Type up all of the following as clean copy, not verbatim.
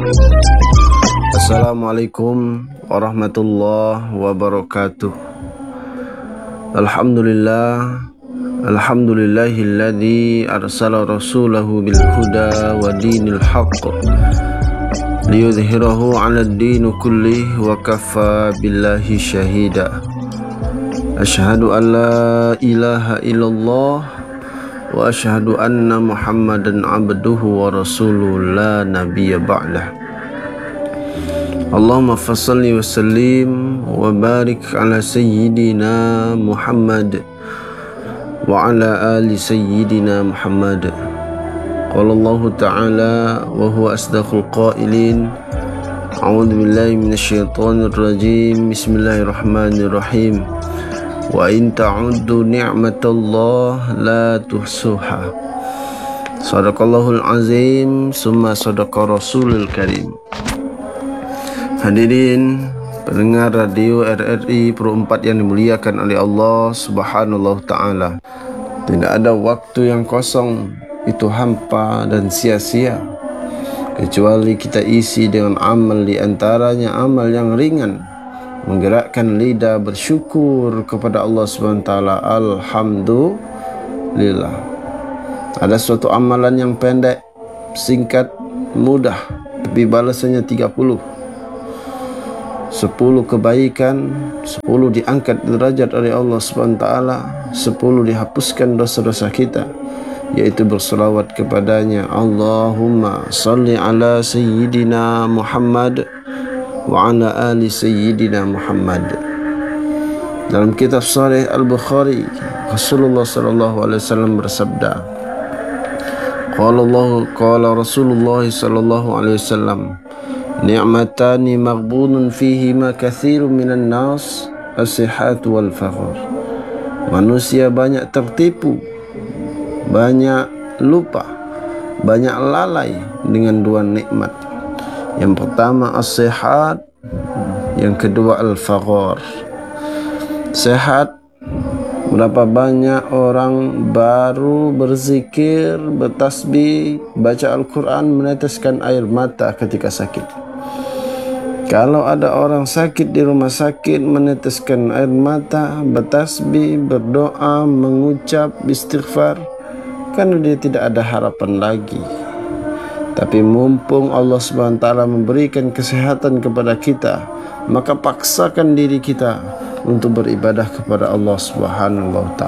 Assalamualaikum warahmatullahi wabarakatuh. Alhamdulillahilladzi arsala rasulahu bil huda wa dinil haqq liyudhhirahu 'alad din kullih wa kafa billahi syahida. Asyhadu an la ilaha illallah wa asyhadu anna Muhammadan abduhu wa rasuluhu la nabiyya ba'dah. Allahumma fassalli wa sallim wa barik ala sayyidina Muhammad wa ala ali sayyidina Muhammad. Qala Allah ta'ala wa huwa asdaqul qailin. A'udzu billahi minasyaitonir rajim. Bismillahirrahmanirrahim. Wa in ta'uddu ni'matallah la tuhsuha. Shadaqallahul azim, summa shadaqa rasulul karim. Hadirin pendengar radio RRI Pro 4 yang dimuliakan oleh Allah Subhanahu Ta'ala, tidak ada waktu yang kosong, itu hampa dan sia-sia, kecuali kita isi dengan amal, di antaranya amal yang ringan, menggerakkan lidah bersyukur kepada Allah Subhanahu Ta'ala. Alhamdulillah. Ada suatu amalan yang pendek, singkat, mudah, tapi balasannya 30. 10 kebaikan, 10 diangkat derajat oleh Allah SWT, 10 dihapuskan dosa-dosa kita, yaitu berselawat kepadanya. Allahumma salli ala sayyidina Muhammad wa ala ali sayyidina Muhammad. Dalam kitab Sahih Al-Bukhari, Rasulullah SAW bersabda, Qala Rasulullah SAW, ni'matani maghbunun fihima kathirun minan nas, as-sihat wal faqr. Manusia banyak tertipu, banyak lupa, banyak lalai dengan dua nikmat. Yang pertama as-sihat, yang kedua al-faqr. Sehat, berapa banyak orang baru berzikir, bertasbih, baca Al-Quran, meneteskan air mata ketika sakit. Kalau ada orang sakit di rumah sakit, meneteskan air mata, bertasbih, berdoa, mengucap istighfar, karena dia tidak ada harapan lagi. Tapi mumpung Allah SWT memberikan kesehatan kepada kita, maka paksakan diri kita untuk beribadah kepada Allah SWT.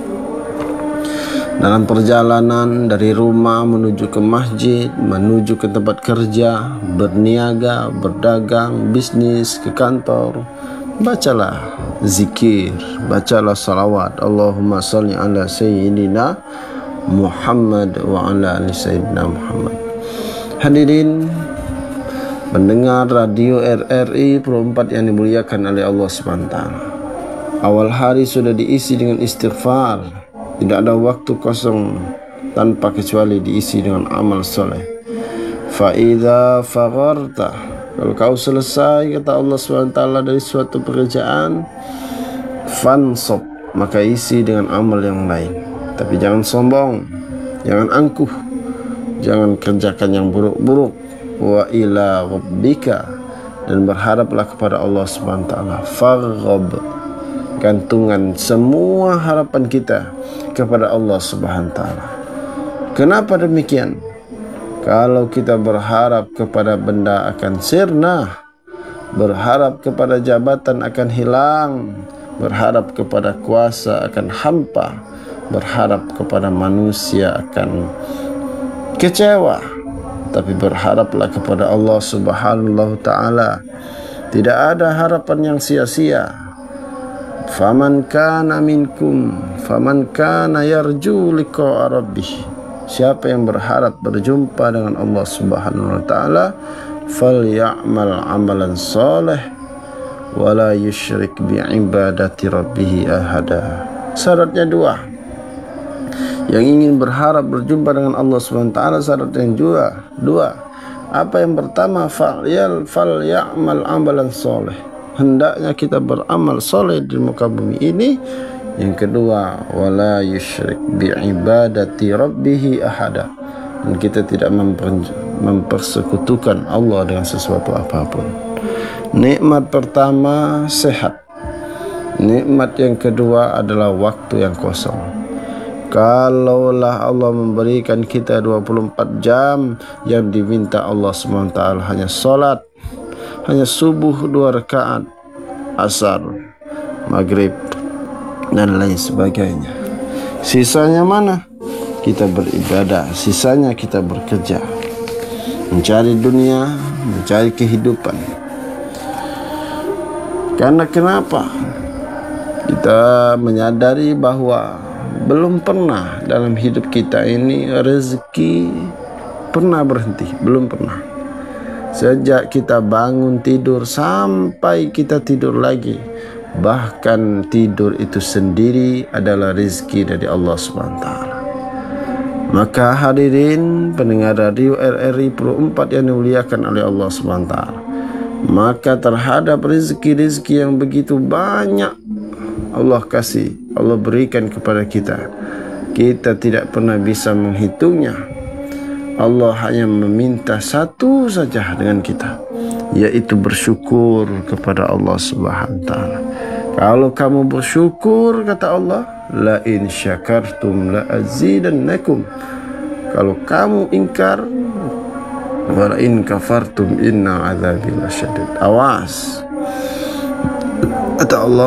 Dalam perjalanan dari rumah menuju ke masjid, menuju ke tempat kerja, berniaga, berdagang, bisnis, ke kantor, bacalah zikir, bacalah salawat. Allahumma salli ala sayyidina Muhammad wa ala ali sayyidina Muhammad. Hadirin pendengar radio RRI Pro 4 yang dimuliakan oleh Allah SWT, awal hari sudah diisi dengan istighfar. Tidak ada waktu kosong tanpa kecuali diisi dengan amal soleh. Fa'idha fagharta, kalau kau selesai, kata Allah SWT, dari suatu pekerjaan, fansob, maka isi dengan amal yang lain. Tapi jangan sombong, jangan angkuh, jangan kerjakan yang buruk-buruk. Wa ila rabbika, dan berharaplah kepada Allah SWT. Faghab, gantungan semua harapan kita kepada Allah SWT. Kenapa demikian? Kalau kita berharap kepada benda akan sirna, berharap kepada jabatan akan hilang, berharap kepada kuasa akan hampa, berharap kepada manusia akan kecewa. Tapi berharaplah kepada Allah Subhanahu Ta'ala. Tidak ada harapan yang sia-sia. Faman kana minkum, faman kana yarju liqa'a rabbih. Siapa yang berharap berjumpa dengan Allah Subhanahu wa taala, falyamal amalan salih wa la yusyrik bi ibadati rabbih ahada. Syaratnya dua. Yang ingin berharap berjumpa dengan Allah Subhanahu wa taala, syarat yang dua. Apa yang pertama? Falyamal amalan salih. Hendaknya kita beramal soleh di muka bumi ini. Yang kedua, wala yusyrik bi ibadati rabbih ahada, dan kita tidak mempersekutukan Allah dengan sesuatu apapun. Nikmat pertama sehat. Nikmat yang kedua adalah waktu yang kosong. Kalaulah Allah memberikan kita 24 jam, yang diminta Allah SWT hanya salat, hanya subuh 2 rakaat, asar, maghrib, dan lain sebagainya. Sisanya mana? Kita beribadah, sisanya kita bekerja, mencari dunia, mencari kehidupan. Karena kenapa? Kita menyadari bahwa belum pernah dalam hidup kita ini rezeki pernah berhenti, belum pernah. Sejak kita bangun tidur sampai kita tidur lagi, bahkan tidur itu sendiri adalah rezeki dari Allah SWT. Maka hadirin pendengar radio RRI Pro 4 yang dimuliakan oleh Allah SWT, maka terhadap rezeki-rezeki yang begitu banyak Allah kasih, Allah berikan kepada kita, kita tidak pernah bisa menghitungnya. Allah hanya meminta satu saja dengan kita, yaitu bersyukur kepada Allah Subhanahu wa taala. Kalau kamu bersyukur, kata Allah, la in syakartum la azidannakum. Kalau kamu ingkar, wa la in kafartum inna azabi lasyadid. Awas, kata Allah.